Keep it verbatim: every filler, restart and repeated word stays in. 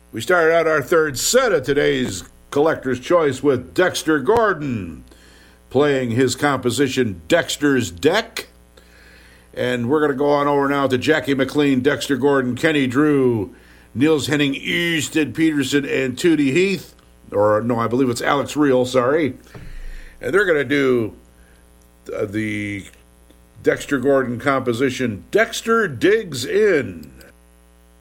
We started out our third set of today's Collector's Choice with Dexter Gordon playing his composition Dexter's Deck. And we're going to go on over now to Jackie McLean, Dexter Gordon, Kenny Drew, Niels Henning, Easton Peterson, and Tootie Heath. Or, no, I believe it's Alex Reel, sorry. And they're going to do uh, the Dexter Gordon composition, Dexter Digs In.